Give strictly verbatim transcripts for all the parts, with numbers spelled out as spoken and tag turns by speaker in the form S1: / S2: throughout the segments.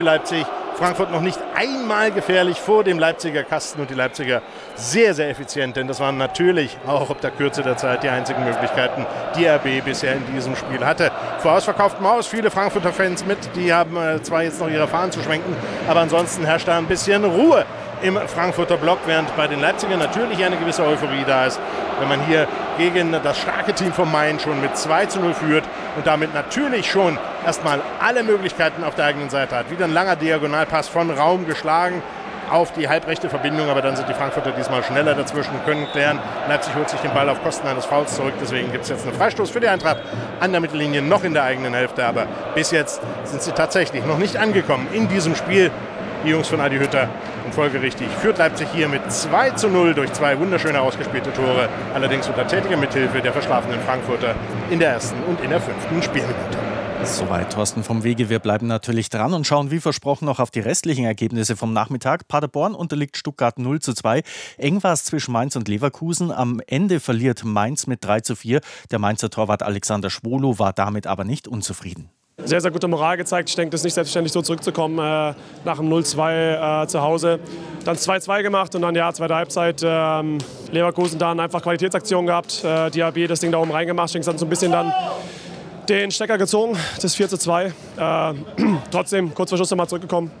S1: Leipzig, Frankfurt noch nicht einmal gefährlich vor dem Leipziger Kasten und die Leipziger sehr, sehr effizient, denn das waren natürlich auch ob der Kürze der Zeit die einzigen Möglichkeiten, die R B bisher in diesem Spiel hatte. Vor ausverkauftem Haus, viele Frankfurter Fans mit, die haben äh, zwar jetzt noch ihre Fahnen zu schwenken, aber ansonsten herrscht da ein bisschen Ruhe im Frankfurter Block, während bei den Leipzigern natürlich eine gewisse Euphorie da ist, wenn man hier gegen das starke Team von Mainz schon mit zwei zu null führt und damit natürlich schon erstmal alle Möglichkeiten auf der eigenen Seite hat. Wieder ein langer Diagonalpass von Raum geschlagen auf die halbrechte Verbindung, aber dann sind die Frankfurter diesmal schneller dazwischen, können klären. Leipzig holt sich den Ball auf Kosten eines Fouls zurück, deswegen gibt es jetzt einen Freistoß für die Eintracht an der Mittellinie, noch in der eigenen Hälfte, aber bis jetzt sind sie tatsächlich noch nicht angekommen in diesem Spiel. Die Jungs von Adi Hütter, und folgerichtig führt Leipzig hier mit zwei zu null durch zwei wunderschöne ausgespielte Tore, allerdings unter tätiger Mithilfe der verschlafenen Frankfurter in der ersten und in der fünften Spielminute.
S2: Soweit Thorsten vom Wege. Wir bleiben natürlich dran und schauen wie versprochen noch auf die restlichen Ergebnisse vom Nachmittag. Paderborn unterliegt Stuttgart null zu zwei. Eng war es zwischen Mainz und Leverkusen. Am Ende verliert Mainz mit drei zu vier. Der Mainzer Torwart Alexander Schwolo war damit aber nicht unzufrieden.
S3: Sehr, sehr gute Moral gezeigt. Ich denke, das ist nicht selbstverständlich, so zurückzukommen äh, nach dem null zwei äh, zu Hause. Dann zwei zwei gemacht und dann ja, zweite Halbzeit ähm, Leverkusen dann einfach Qualitätsaktionen gehabt. Äh, die A B das Ding da oben reingemacht. Ich denke, es hat so ein bisschen dann den Stecker gezogen, das vier zu zwei. Äh, trotzdem kurz vor Schluss nochmal zurückgekommen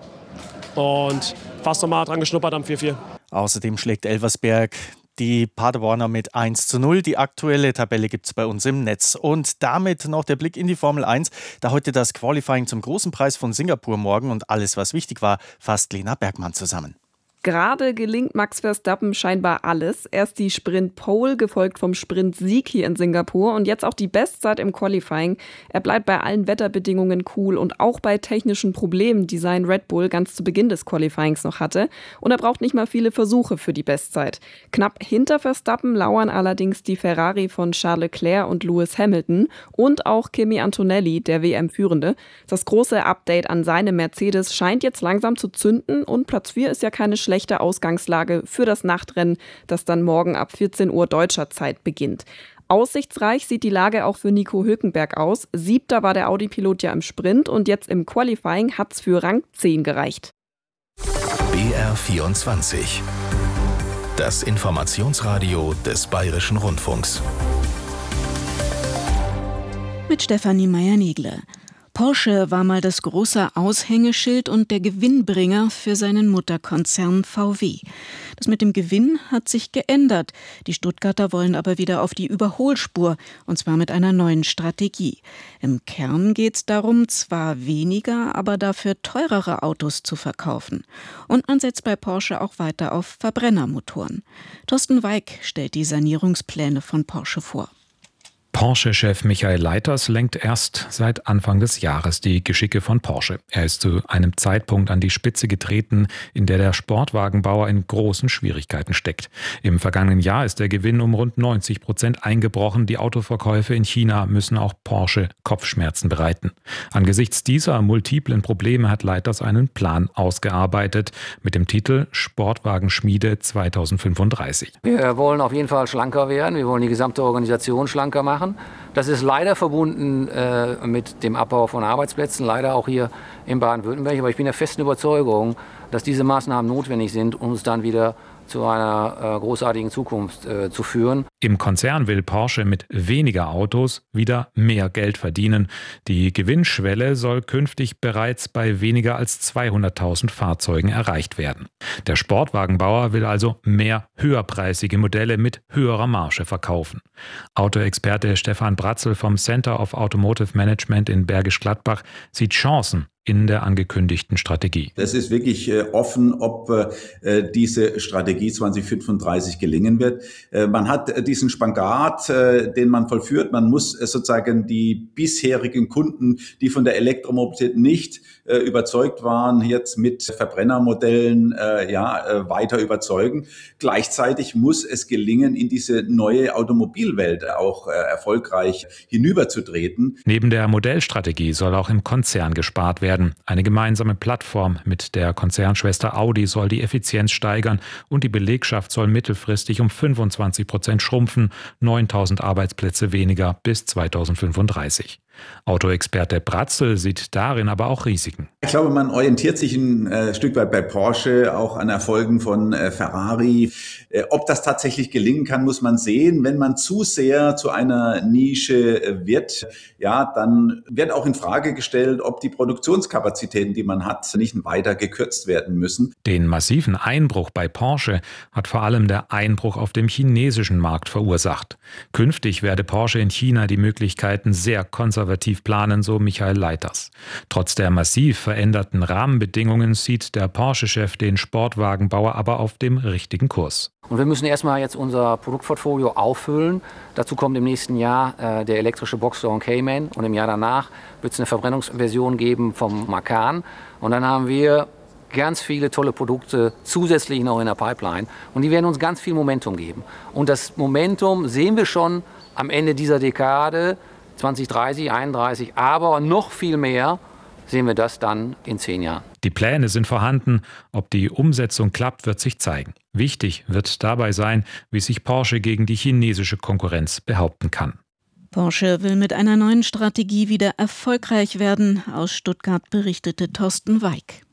S3: und fast nochmal dran geschnuppert am vier vier.
S2: Außerdem schlägt Elversberg die Paderborner mit eins zu null. Die aktuelle Tabelle gibt es bei uns im Netz. Und damit noch der Blick in die Formel eins. Da heute das Qualifying zum Großen Preis von Singapur morgen und alles, was wichtig war, fasst Lena Bergmann zusammen.
S4: Gerade gelingt Max Verstappen scheinbar alles. Erst die Sprint-Pole, gefolgt vom Sprint-Sieg hier in Singapur und jetzt auch die Bestzeit im Qualifying. Er bleibt bei allen Wetterbedingungen cool und auch bei technischen Problemen, die sein Red Bull ganz zu Beginn des Qualifyings noch hatte. Und er braucht nicht mal viele Versuche für die Bestzeit. Knapp hinter Verstappen lauern allerdings die Ferrari von Charles Leclerc und Lewis Hamilton und auch Kimi Antonelli, der W M-Führende. Das große Update an seinem Mercedes scheint jetzt langsam zu zünden und Platz vier ist ja keine schlechte schlechte Ausgangslage für das Nachtrennen, das dann morgen ab vierzehn Uhr deutscher Zeit beginnt. Aussichtsreich sieht die Lage auch für Nico Hülkenberg aus. Siebter war der Audi-Pilot ja im Sprint und jetzt im Qualifying hat's für Rang zehn gereicht.
S5: B R vierundzwanzig. Das Informationsradio des Bayerischen Rundfunks.
S6: Mit Stefanie Meyer-Negle. Porsche war mal das große Aushängeschild und der Gewinnbringer für seinen Mutterkonzern V W. Das mit dem Gewinn hat sich geändert. Die Stuttgarter wollen aber wieder auf die Überholspur, und zwar mit einer neuen Strategie. Im Kern geht es darum, zwar weniger, aber dafür teurere Autos zu verkaufen. Und man setzt bei Porsche auch weiter auf Verbrennermotoren. Thorsten Weig stellt die Sanierungspläne von Porsche vor.
S7: Porsche-Chef Michael Leiters lenkt erst seit Anfang des Jahres die Geschicke von Porsche. Er ist zu einem Zeitpunkt an die Spitze getreten, in der der Sportwagenbauer in großen Schwierigkeiten steckt. Im vergangenen Jahr ist der Gewinn um rund neunzig Prozent eingebrochen. Die Autoverkäufe in China müssen auch Porsche Kopfschmerzen bereiten. Angesichts dieser multiplen Probleme hat Leiters einen Plan ausgearbeitet mit dem Titel Sportwagenschmiede zweitausendfünfunddreißig.
S8: Wir wollen auf jeden Fall schlanker werden. Wir wollen die gesamte Organisation schlanker machen. Das ist leider verbunden äh, mit dem Abbau von Arbeitsplätzen, leider auch hier in Baden-Württemberg. Aber ich bin der festen Überzeugung, dass diese Maßnahmen notwendig sind, um uns dann wieder zu einer äh, großartigen Zukunft äh, zu führen.
S7: Im Konzern will Porsche mit weniger Autos wieder mehr Geld verdienen. Die Gewinnschwelle soll künftig bereits bei weniger als zweihunderttausend Fahrzeugen erreicht werden. Der Sportwagenbauer will also mehr höherpreisige Modelle mit höherer Marge verkaufen. Autoexperte Stefan Bratzel vom Center of Automotive Management in Bergisch Gladbach sieht Chancen in der angekündigten Strategie.
S9: Es ist wirklich äh, offen, ob äh, diese Strategie zweitausendfünfunddreißig gelingen wird. Äh, man hat äh, diesen Spagat, äh, den man vollführt. Man muss äh, sozusagen die bisherigen Kunden, die von der Elektromobilität nicht äh, überzeugt waren, jetzt mit Verbrennermodellen äh, ja, äh, weiter überzeugen. Gleichzeitig muss es gelingen, in diese neue Automobilwelt auch äh, erfolgreich hinüberzutreten.
S7: Neben der Modellstrategie soll auch im Konzern gespart werden. Eine gemeinsame Plattform mit der Konzernschwester Audi soll die Effizienz steigern und die Belegschaft soll mittelfristig um fünfundzwanzig Prozent schrumpfen, neuntausend Arbeitsplätze weniger bis zweitausendfünfunddreißig. Autoexperte Bratzel sieht darin aber auch Risiken.
S9: Ich glaube, man orientiert sich ein äh, Stück weit bei Porsche auch an Erfolgen von äh, Ferrari. Äh, ob das tatsächlich gelingen kann, muss man sehen. Wenn man zu sehr zu einer Nische äh, wird, ja, dann wird auch in Frage gestellt, ob die Produktionskapazitäten, die man hat, nicht weiter gekürzt werden müssen.
S7: Den massiven Einbruch bei Porsche hat vor allem der Einbruch auf dem chinesischen Markt verursacht. Künftig werde Porsche in China die Möglichkeiten sehr konservativ planen, so Michael Leiters. Trotz der massiv veränderten Rahmenbedingungen sieht der Porsche-Chef den Sportwagenbauer aber auf dem richtigen Kurs.
S8: Und wir müssen erstmal jetzt unser Produktportfolio auffüllen. Dazu kommt im nächsten Jahr äh, der elektrische Boxster und Cayman und im Jahr danach wird es eine Verbrennungsversion geben vom Macan. Und dann haben wir ganz viele tolle Produkte zusätzlich noch in der Pipeline und die werden uns ganz viel Momentum geben. Und das Momentum sehen wir schon am Ende dieser Dekade, zwanzig dreißig, einunddreißig, aber noch viel mehr sehen wir das dann in zehn Jahren.
S7: Die Pläne sind vorhanden, ob die Umsetzung klappt, wird sich zeigen. Wichtig wird dabei sein, wie sich Porsche gegen die chinesische Konkurrenz behaupten kann.
S6: Porsche will mit einer neuen Strategie wieder erfolgreich werden. Aus Stuttgart berichtete Thorsten Weig.